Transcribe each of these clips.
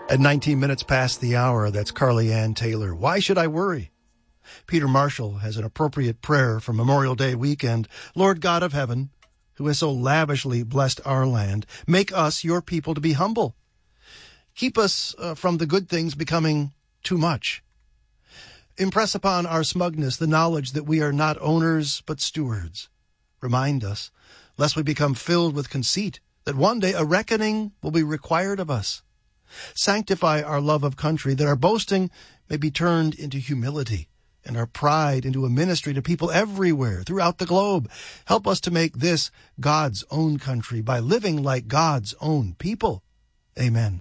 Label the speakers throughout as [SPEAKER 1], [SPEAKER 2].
[SPEAKER 1] At 19 minutes past the hour, that's Carly Ann Taylor. Why should I worry? Peter Marshall has an appropriate prayer for Memorial Day weekend. Lord God of heaven, who has so lavishly blessed our land, make us, your people, to be humble. Keep us from the good things becoming too much. Impress upon our smugness the knowledge that we are not owners but stewards. Remind us, lest we become filled with conceit, that one day a reckoning will be required of us. Sanctify our love of country, that our boasting may be turned into humility, and our pride into a ministry to people everywhere throughout the globe. Help us to make this God's own country by living like God's own people. Amen.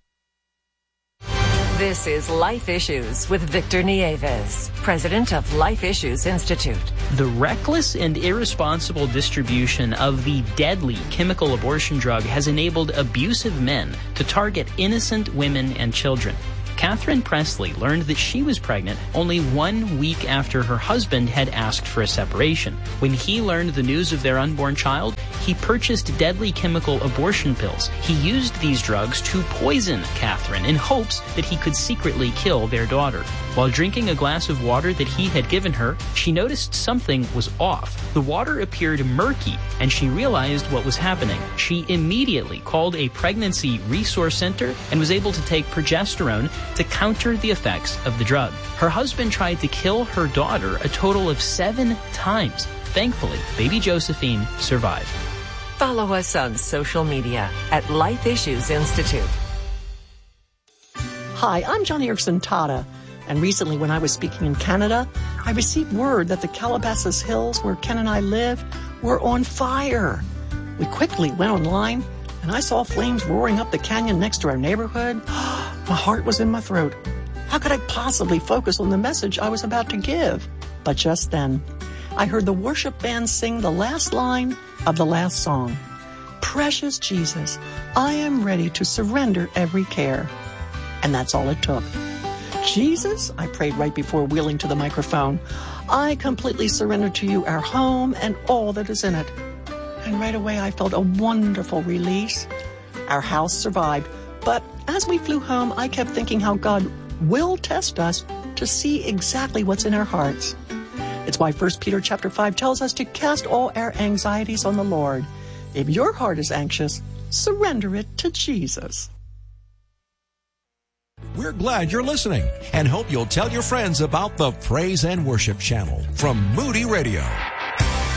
[SPEAKER 2] This is Life Issues with Victor Nieves, president of Life Issues Institute.
[SPEAKER 3] The reckless and irresponsible distribution of the deadly chemical abortion drug has enabled abusive men to target innocent women and children. Catherine Presley learned that she was pregnant only 1 week after her husband had asked for a separation. When he learned the news of their unborn child, he purchased deadly chemical abortion pills. He used these drugs to poison Catherine in hopes that he could secretly kill their daughter. While drinking a glass of water that he had given her, she noticed something was off. The water appeared murky, and she realized what was happening. She immediately called a pregnancy resource center and was able to take progesterone to counter the effects of the drug. Her husband tried to kill her daughter a total of 7 times. Thankfully, baby Josephine survived.
[SPEAKER 2] Follow us on social media at Life Issues Institute.
[SPEAKER 4] Hi, I'm Johnny Erickson Tata, and recently when I was speaking in Canada, I received word that the Calabasas Hills, where Ken and I live, were on fire. We quickly went online, and I saw flames roaring up the canyon next to our neighborhood. My heart was in my throat. How could I possibly focus on the message I was about to give? But just then, I heard the worship band sing the last line of the last song. Precious Jesus, I am ready to surrender every care. And that's all it took. Jesus, I prayed right before wheeling to the microphone, I completely surrender to you our home and all that is in it. And right away I felt a wonderful release. Our house survived, but as we flew home, I kept thinking how God will test us to see exactly what's in our hearts. It's why 1 Peter chapter 5 tells us to cast all our anxieties on the Lord. If your heart is anxious, surrender it to Jesus.
[SPEAKER 5] We're glad you're listening and hope you'll tell your friends about the Praise and Worship channel from Moody Radio.